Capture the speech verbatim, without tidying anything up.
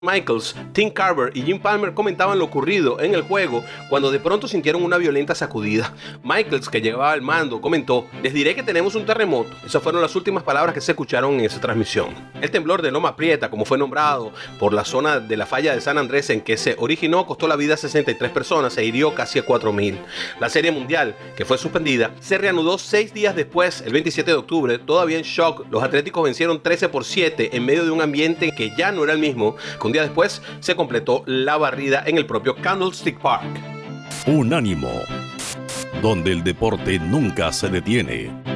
Michaels, Tim Carver y Jim Palmer comentaban lo ocurrido en el juego cuando de pronto sintieron una violenta sacudida. Michaels, que llevaba el mando, comentó: "Les diré que tenemos un terremoto". Esas fueron las últimas palabras que se escucharon en esa transmisión. El temblor de Loma Prieta, como fue nombrado por la zona de la falla de San Andrés en que se originó, costó la vida a sesenta y tres personas e hirió casi a cuatro mil. La Serie Mundial, que fue suspendida, se reanudó seis días después, el veintisiete de octubre. Todavía en shock, los Atléticos vencieron trece por siete en medio de un ambiente que ya no era el mismo. Un día después se completó la barrida en el propio Candlestick Park. Unánimo, donde el deporte nunca se detiene.